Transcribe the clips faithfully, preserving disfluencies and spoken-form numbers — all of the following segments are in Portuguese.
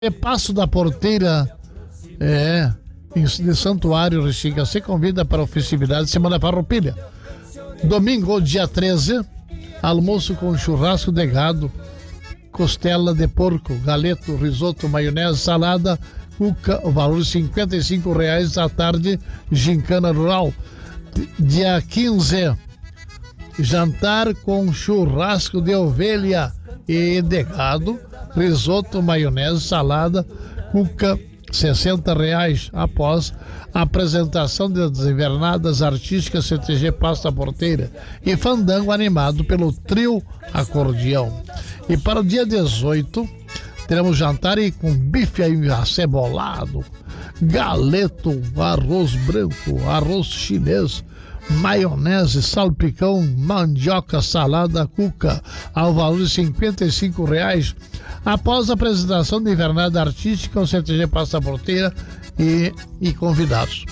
É Passo da Porteira, é, de Santuário Restinga. Você convida para a festividade Semana Farroupilha. Domingo, dia treze, almoço com churrasco de gado, costela de porco, galeto, risoto, maionese, salada, cuca, o valor de cinquenta e cinco reais à tarde, gincana rural. Dia quinze, jantar com churrasco de ovelha e de gado, risoto, maionese, salada, cuca, sessenta reais após a apresentação das invernadas artísticas C T G Passo da Porteira e fandango animado pelo trio Acordeão. E para o dia dezoito, teremos jantar e com bife acebolado, galeto, arroz branco, arroz chinês, maionese, salpicão, mandioca, salada, cuca, ao valor de cinquenta e cinco reais, após a apresentação de invernada artística ao C T G Passo da Porteira e, e convidados.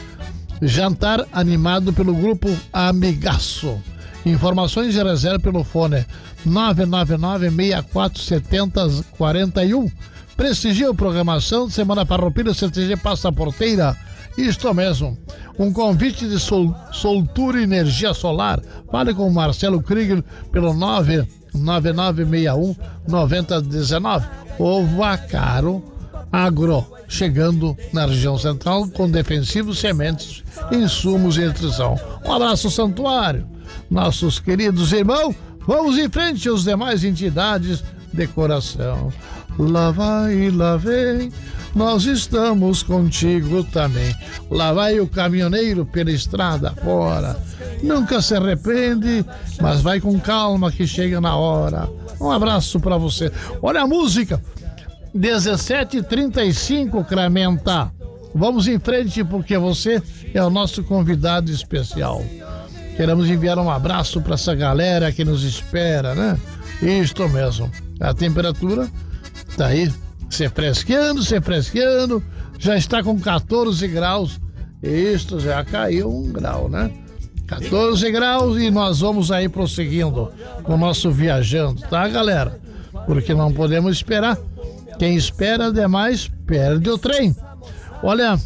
Jantar animado pelo grupo Amigaço. Informações de reserva pelo fone nove nove nove, seis quatro sete zero, quatro um. Prestigia a programação de Semana Farroupilha C T G Passo da Porteira. Isto mesmo, um convite de sol, Soltura Energia Solar. Fale com o Marcelo Krieger pelo nove nove nove seis um nove zero um nove. O Vacaro Agro, chegando na região central com defensivos, sementes, insumos e nutrição. Um abraço, Santuário, nossos queridos irmãos. Vamos em frente às demais entidades de coração. Lá vai, lá vem, nós estamos contigo também. Lá vai o caminhoneiro pela estrada fora. Nunca se arrepende, mas vai com calma que chega na hora. Um abraço pra você. Olha a música. dezessete e trinta e cinco, Cramenta. Vamos em frente porque você é o nosso convidado especial. Queremos enviar um abraço para essa galera que nos espera, né? Isto mesmo. A temperatura tá aí, se fresqueando, se fresqueando, já está com quatorze graus. Isto já caiu um grau, né? quatorze graus e nós vamos aí prosseguindo com o nosso viajando, tá, galera? Porque não podemos esperar. Quem espera demais perde o trem. Olha,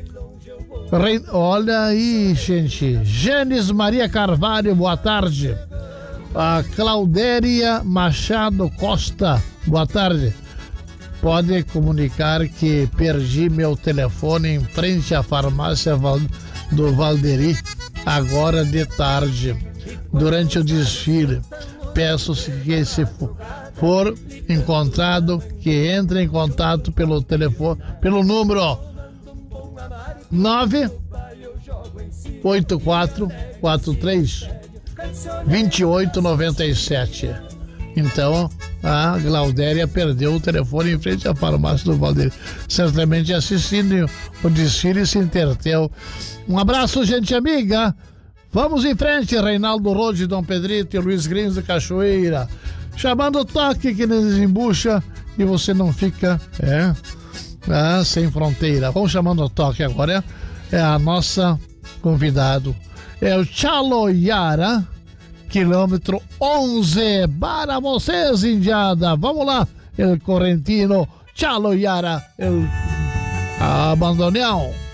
rei, olha aí, gente. Gênesis Maria Carvalho, boa tarde. A Claudéria Machado Costa, boa tarde. Pode comunicar que perdi meu telefone em frente à farmácia do Valderi, agora de tarde, durante o desfile. Peço que, se for encontrado, que entre em contato pelo telefone, pelo número nove oito quatro quatro três dois oito nove sete. Então, a Glaudéria perdeu o telefone em frente à farmácia do Valderi, certamente assistindo o desfile e se interteu. Um abraço, gente amiga. Vamos em frente, Reinaldo Rode, Dom Pedrito e Luiz Grins de Cachoeira, chamando o toque que nos embucha e você não fica é, é, sem fronteira. Vamos chamando o toque agora, é, é a nossa convidado, é o Chaloyara, quilômetro onze, para vocês, indiada. Vamos lá, el correntino Chaloyara, el abandoneão.